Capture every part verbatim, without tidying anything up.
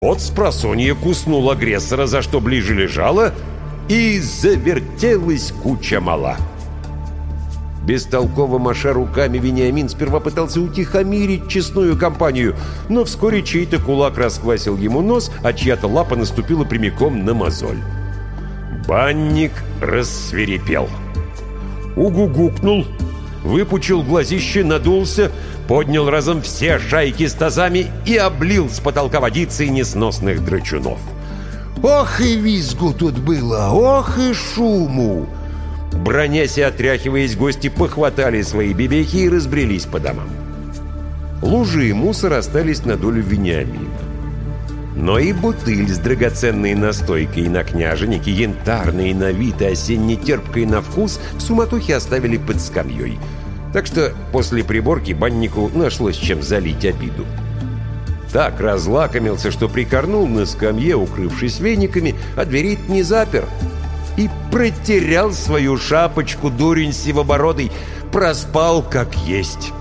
От спросонья куснул агрессора, за что ближе лежала, и завертелась куча мала. Бестолково маша руками, Вениамин сперва пытался утихомирить честную компанию, но вскоре чей-то кулак расквасил ему нос, а чья-то лапа наступила прямиком на мозоль. Банник рассвирепел. Угугукнул, выпучил глазище, надулся, поднял разом все шайки с тазами и облил с потолка водицей несносных драчунов. Ох и визгу тут было, ох и шуму! Бронясь и отряхиваясь, гости похватали свои бебехи и разбрелись по домам. Лужи и мусор остались на долю Вениамина. Но и бутыль с драгоценной настойкой на княженике, янтарной на вид и осенне-терпкой на вкус, в суматохе оставили под скамьей. Так что после приборки баннику нашлось чем залить обиду. Так разлакомился, что прикорнул на скамье, укрывшись вениками, а дверей не запер. И протерял свою шапочку, дурень сивобородый, проспал как есть.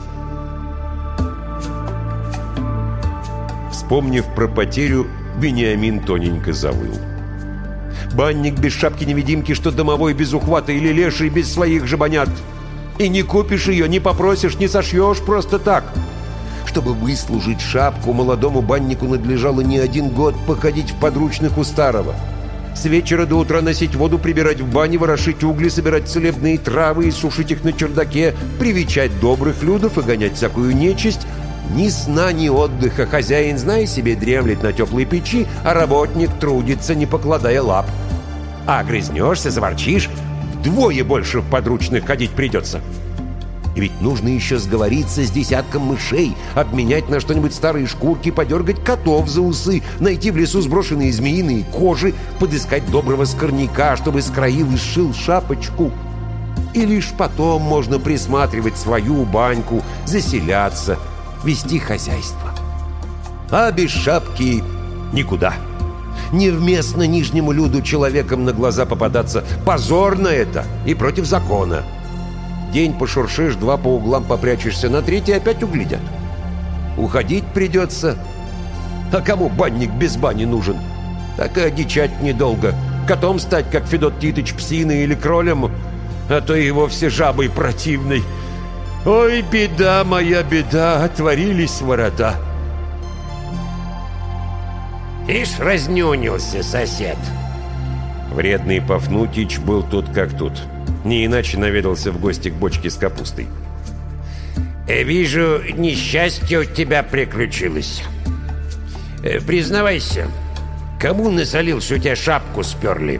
Вспомнив про потерю, Вениамин тоненько завыл. Банник без шапки-невидимки, что домовой без ухвата или леший без своих жабонят. И не купишь ее, не попросишь, не сошьешь просто так. Чтобы выслужить шапку, молодому баннику надлежало не один год походить в подручных у старого. С вечера до утра носить воду, прибирать в бане, ворошить угли, собирать целебные травы и сушить их на чердаке, привечать добрых людов и гонять всякую нечисть. Ни сна, ни отдыха. Хозяин, знай себе, дремлет на теплой печи, а работник трудится, не покладая лап. А грызнешься, заворчишь, вдвое больше в подручных ходить придется. И ведь нужно еще сговориться с десятком мышей, обменять на что-нибудь старые шкурки, подергать котов за усы, найти в лесу сброшенные змеиные кожи, подыскать доброго скорняка, чтобы скроил и сшил шапочку. И лишь потом можно присматривать свою баньку, заселяться, вести хозяйство. А без шапки никуда. Невместно нижнему люду человеком на глаза попадаться. Позорно это и против закона. День пошуршишь, два по углам попрячешься, на третий опять углядят. Уходить придется. А кому банник без бани нужен? Так и одичать недолго. Котом стать, как Федот Титыч, псиной или кролем, а то и вовсе жабой противной. Ой, беда моя, беда, отворились ворота. Ишь, разнюнился сосед. Вредный Пафнутич был тут как тут. Не иначе наведался в гости к бочке с капустой. «Вижу, несчастье у тебя приключилось. Признавайся, кому насолил, что у тебя шапку сперли?»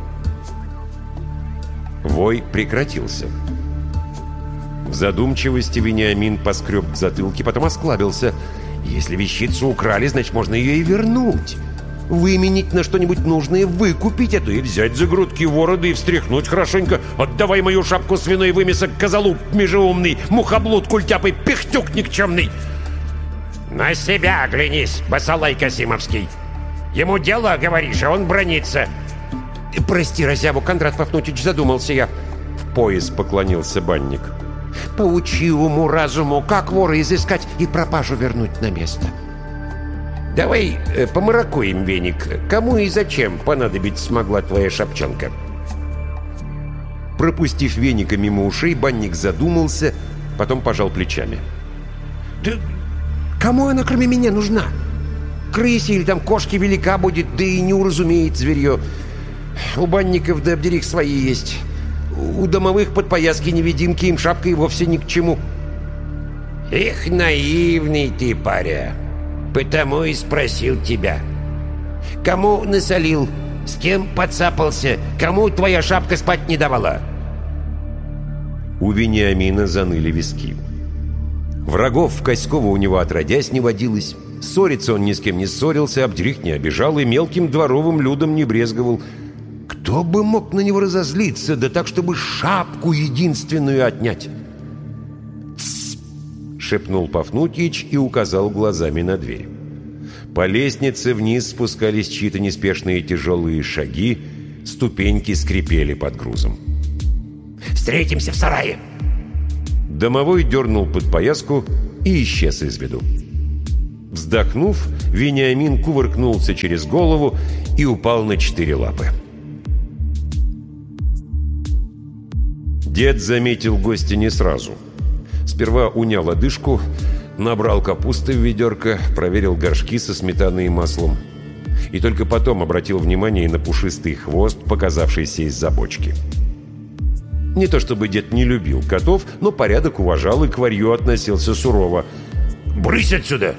Вой прекратился. В задумчивости Вениамин поскреб в затылке, потом осклабился. «Если вещицу украли, значит, можно ее и вернуть. Выменить на что-нибудь нужное, выкупить, а то и взять за грудки ворода и встряхнуть хорошенько. Отдавай мою шапку, свиной вымесок, козалуп межеумный, мухоблуд культяпый, пихтюк никчемный!» «На себя оглянись, басалай Касимовский! Ему дело, говоришь, а он бронится!» «Прости, разяву, Кондрат Пафнутич, задумался я!» В пояс поклонился банник. «Поучи уму-разуму, как вора изыскать и пропажу вернуть на место!» «Давай э, помаракуем веник. Кому и зачем понадобиться смогла твоя шапчонка?» Пропустив веника мимо ушей, банник задумался, потом пожал плечами. «Да кому она кроме меня нужна? Крысе или там кошке велика будет, да и не уразумеет зверье. У банников да обдерих свои есть. У домовых подпояски-невидимки им шапка и вовсе ни к чему». «Эх, наивный ты, паря! Потому и спросил тебя. Кому насолил? С кем подцапался? Кому твоя шапка спать не давала?» У Вениамина заныли виски. Врагов в Коськово у него отродясь не водилось. Ссориться он ни с кем не ссорился, обдрих не обижал и мелким дворовым людом не брезговал. Кто бы мог на него разозлиться, да так, чтобы шапку единственную отнять? «Тссс!» — шепнул Пафнутич и указал глазами на дверь. По лестнице вниз спускались чьи-то неспешные тяжелые шаги, ступеньки скрипели под грузом. «Встретимся в сарае!» Домовой дернул подпояску и исчез из виду. Вздохнув, Вениамин кувыркнулся через голову и упал на четыре лапы. Дед заметил гостя не сразу. Сперва унял одышку, набрал капусты в ведерко, проверил горшки со сметаной и маслом. И только потом обратил внимание на пушистый хвост, показавшийся из-за бочки. Не то чтобы дед не любил котов, но порядок уважал и к варью относился сурово. «Брысь отсюда!»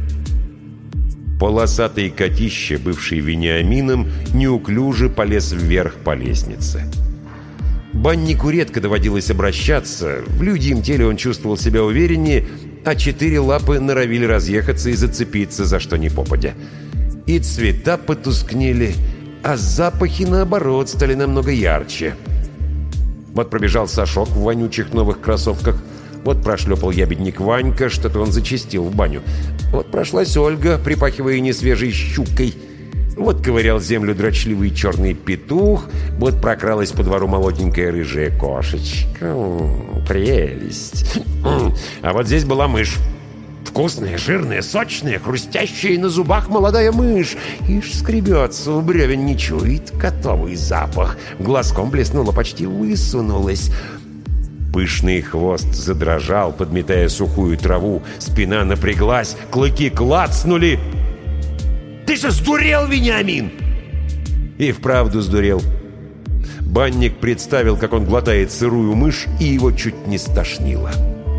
Полосатый котище, бывший Вениамином, неуклюже полез вверх по лестнице. Баннику редко доводилось обращаться, в людьем теле он чувствовал себя увереннее, а четыре лапы норовили разъехаться и зацепиться за что ни попадя. И цвета потускнели, а запахи, наоборот, стали намного ярче. Вот пробежал Сашок в вонючих новых кроссовках, вот прошлепал ябедник Ванька, что-то он зачастил в баню. Вот прошлась Ольга, припахивая несвежей щукой. Вот ковырял землю дрочливый черный петух, вот прокралась по двору молоденькая рыжая кошечка. М-м, прелесть. А вот здесь была мышь. Вкусная, жирная, сочная, хрустящая на зубах молодая мышь. Ишь, скребется, у бревен не чует котовый запах. Глазком блеснула, почти высунулась. Пышный хвост задрожал, подметая сухую траву. Спина напряглась, клыки клацнули. «Ты же сдурел, Вениамин!» И вправду сдурел. Банник представил, как он глотает сырую мышь, и его чуть не стошнило.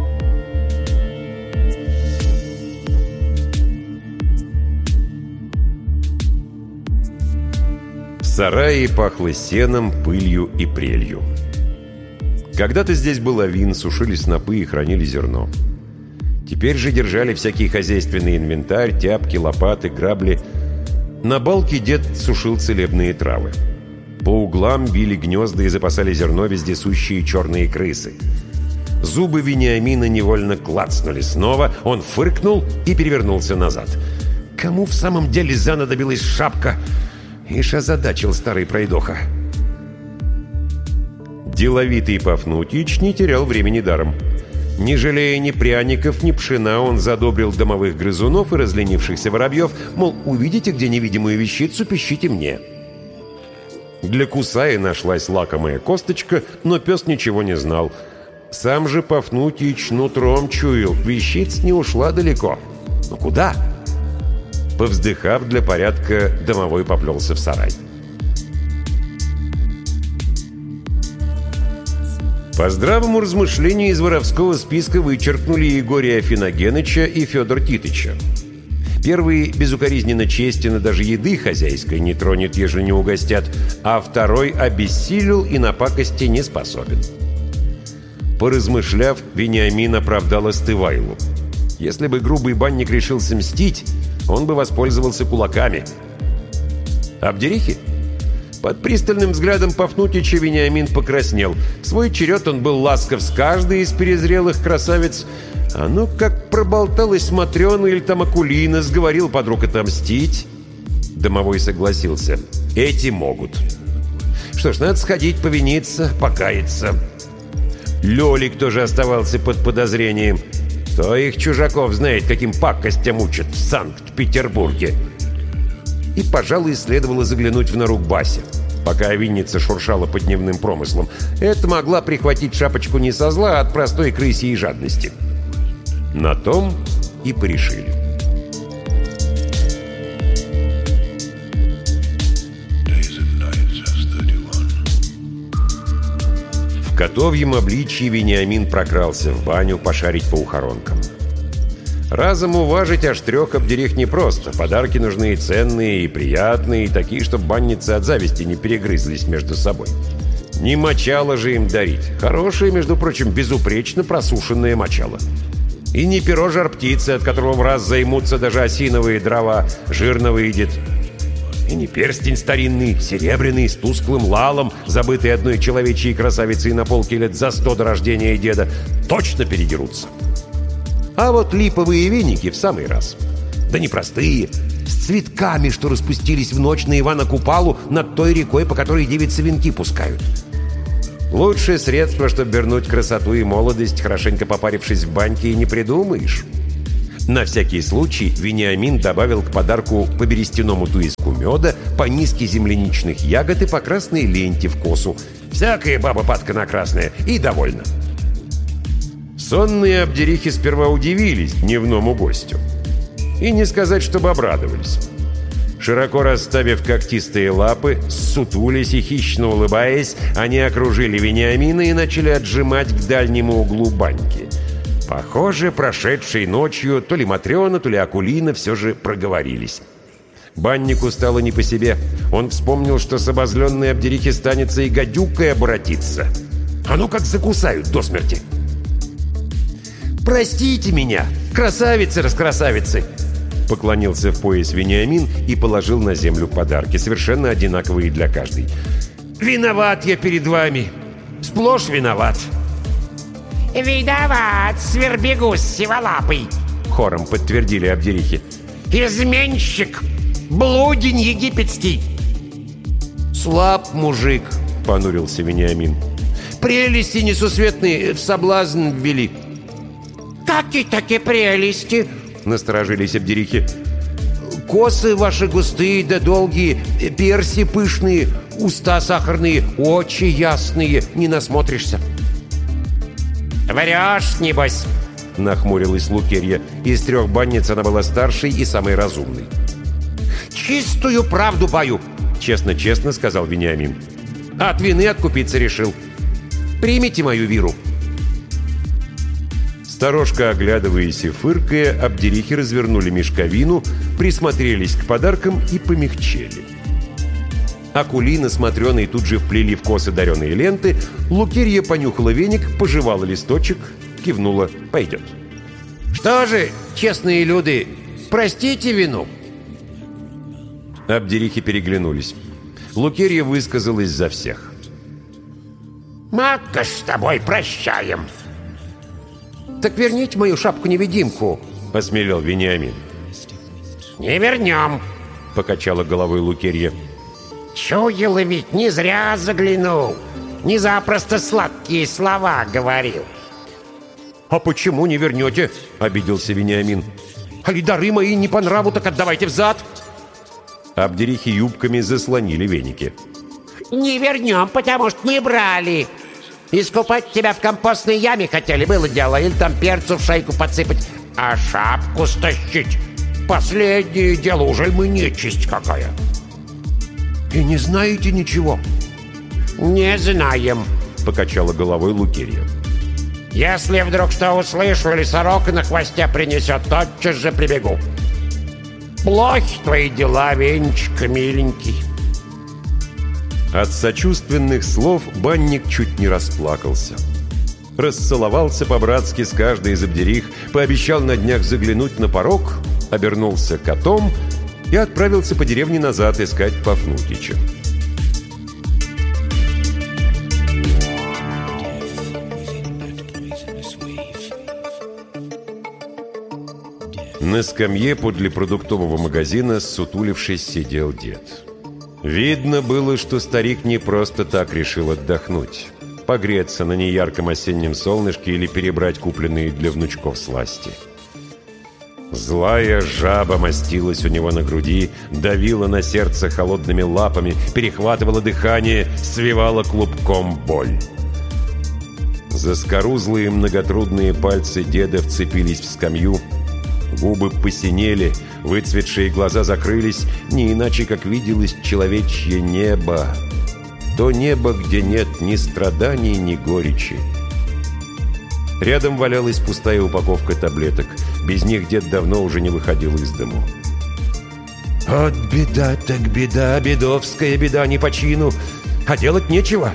В сарае пахло сеном, пылью и прелью. Когда-то здесь был овин, сушили снопы и хранили зерно. Теперь же держали всякий хозяйственный инвентарь, тяпки, лопаты, грабли. На балке дед сушил целебные травы. По углам били гнезда и запасали зерно вездесущие черные крысы. Зубы Вениамина невольно клацнули снова, он фыркнул и перевернулся назад. Кому в самом деле занадобилась шапка? Ишь озадачил старый пройдоха. Деловитый Пафнутич не терял времени даром. Не жалея ни пряников, ни пшена, он задобрил домовых грызунов и разленившихся воробьев, мол, увидите где невидимую вещицу, пищите мне. Для Кусаи нашлась лакомая косточка, но пес ничего не знал. Сам же Пафнутич нутром чуял, вещица не ушла далеко. Но куда? Повздыхав для порядка, домовой поплелся в сарай. По здравому размышлению из воровского списка вычеркнули Егория Афиногеныча и Федор Титыча. Первый безукоризненно честен и даже еды хозяйской не тронет, ежели не угостят, а второй обессилел и на пакости не способен. Поразмышляв, Вениамин оправдал Остывайлу. Если бы грубый банник решился мстить, он бы воспользовался кулаками. Абдерихи? Под пристальным взглядом Пафнутича Вениамин покраснел. В свой черед он был ласков с каждой из перезрелых красавиц. А ну как проболталась Матрена или там Акулина, сговорил подруг отомстить. Домовой согласился. Эти могут. Что ж, надо сходить, повиниться, покаяться. Лёлик тоже оставался под подозрением. Кто их чужаков знает, каким пакостям учат в Санкт-Петербурге. И, пожалуй, следовало заглянуть в нору к Басе, пока винница шуршала под дневным промыслом. Это могла прихватить шапочку не со зла, а от простой крысьей жадности. На том и порешили. В котовьем обличье Вениамин прокрался в баню пошарить по ухоронкам. Разом уважить аж трех обдерих непросто. Подарки нужны и ценные, и приятные, и такие, чтобы банницы от зависти не перегрызлись между собой. Не мочало же им дарить. Хорошее, между прочим, безупречно просушенное мочало. И не перо жар-птицы, от которого в раз займутся даже осиновые дрова, жирно выйдет. И не перстень старинный, серебряный, с тусклым лалом, забытый одной человечьей красавицей на полке лет за сто до рождения деда, точно передерутся. А вот липовые веники в самый раз. Да не простые, с цветками, что распустились в ночь на Ивана Купалу над той рекой, по которой девицы венки пускают. Лучшее средство, чтобы вернуть красоту и молодость, хорошенько попарившись в баньке, и не придумаешь. На всякий случай Вениамин добавил к подарку по берестяному туиску меда, по низке земляничных ягод и по красной ленте в косу. Всякая баба падка на красное, и довольна. Сонные обдерихи сперва удивились дневному гостю. И не сказать, чтобы обрадовались. Широко расставив когтистые лапы, ссутулись и хищно улыбаясь, они окружили Вениамина и начали отжимать к дальнему углу баньки. Похоже, прошедшей ночью то ли Матрена, то ли Акулина все же проговорились. Баннику стало не по себе. Он вспомнил, что с обозленной обдерихи станется и гадюкой обратиться. А ну как закусают до смерти. «Простите меня, красавицы-раскрасавицы!» Поклонился в пояс Вениамин и положил на землю подарки, совершенно одинаковые для каждой. «Виноват я перед вами, сплошь виноват!» «Виноват, свербегус сиволапый!» Хором подтвердили обдерихи. «Изменщик! Блудень египетский!» «Слаб мужик!» — понурился Вениамин. «Прелести несусветные в соблазн ввели!» «Какие такие прелести?» — насторожились обдерихи. «Косы ваши густые да долгие, перси пышные, уста сахарные, очи ясные, не насмотришься». «Врешь, небось?» — нахмурилась Лукерья. Из трех банниц она была старшей и самой разумной. «Чистую правду бою!» — честно-честно сказал Вениамин. «От вины откупиться решил. Примите мою виру». Сторожка, оглядываясь и фыркая, обдерихи развернули мешковину, присмотрелись к подаркам и помягчели. Акулина с Матрёной тут же вплели в косы дареные ленты, Лукерья понюхала веник, пожевала листочек, кивнула: «Пойдет». «Что же, честные люди, простите вину?» Обдерихи переглянулись. Лукерья высказалась за всех. «Матка, с тобой прощаем!» «Так верните мою шапку-невидимку», — осмелел Вениамин. «Не вернем», — покачала головой Лукерья. «Чуяла ведь, не зря заглянул, не запросто сладкие слова говорил». «А почему не вернете?» — обиделся Вениамин. «Али дары мои не по нраву, так отдавайте взад». Обдерихи юбками заслонили веники. «Не вернем, потому что мы брали. Искупать тебя в компостной яме хотели, было дело, или там перцу в шейку подсыпать, а шапку стащить — последнее дело, уже мы нечисть какая». «И не знаете ничего?» «Не знаем», — покачала головой Лукерья. «Если вдруг что услышу или сорока на хвосте принесет, тотчас же прибегу. Плохи твои дела, Венечка, миленький». От сочувственных слов банник чуть не расплакался. Расцеловался по-братски с каждой из обдерих, пообещал на днях заглянуть на порог, обернулся котом и отправился по деревне назад искать Пафнутича. На скамье подле продуктового магазина, ссутулившись, сидел дед. Видно было, что старик не просто так решил отдохнуть, погреться на неярком осеннем солнышке или перебрать купленные для внучков сласти. Злая жаба мастилась у него на груди, давила на сердце холодными лапами, перехватывала дыхание, свивала клубком боль. Заскорузлые многотрудные пальцы деда вцепились в скамью, губы посинели, выцветшие глаза закрылись, не иначе, как виделось человечье небо. То небо, где нет ни страданий, ни горечи. Рядом валялась пустая упаковка таблеток. Без них дед давно уже не выходил из дому. «От беда так беда, бедовская беда не по чину, а делать нечего».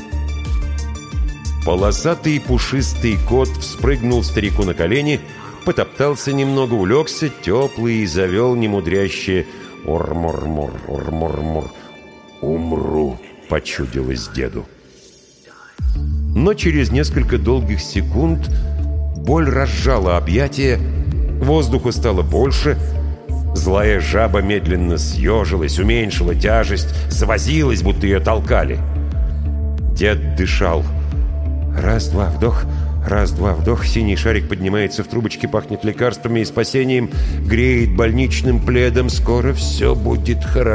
Полосатый пушистый кот вспрыгнул старику на колени, потоптался немного, улегся, теплый, и завел немудрящее «Ор-мор-мор, ор-мор-мор». «Умру», — почудилось деду. Но через несколько долгих секунд боль разжала объятия, воздуха стало больше, злая жаба медленно съежилась, уменьшила тяжесть, завозилась, будто ее толкали. Дед дышал. Раз-два, вдох, Раз-два вдох, синий шарик поднимается в трубочке, пахнет лекарствами и спасением, греет больничным пледом. Скоро все будет хорошо.